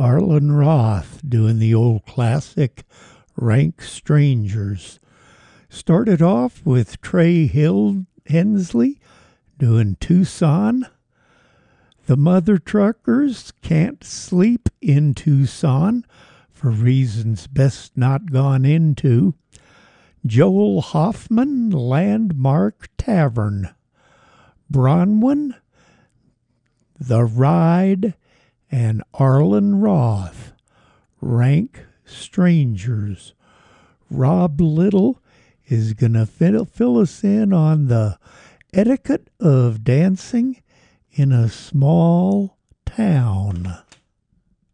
Arlen Roth doing the old classic Rank Strangers. Started off with Trey Hensley doing Tucson. The Mother Truckers Can't Sleep in Tucson for reasons best not gone into. Joel Hoffman, Landmark Tavern. Bronwyn, The Ride, and Arlen Roth, Rank Strangers. Rob Little is going to fill us in on the etiquette of dancing in a small town.